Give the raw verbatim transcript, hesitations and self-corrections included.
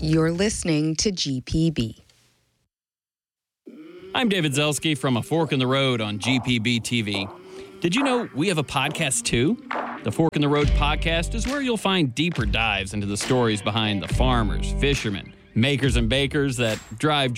You're listening to G P B. I'm David Zelski from A Fork in the Road on G P B T V. Did you know we have a podcast too? The Fork in the Road podcast is where you'll find deeper dives into the stories behind the farmers, fishermen, makers and bakers that drive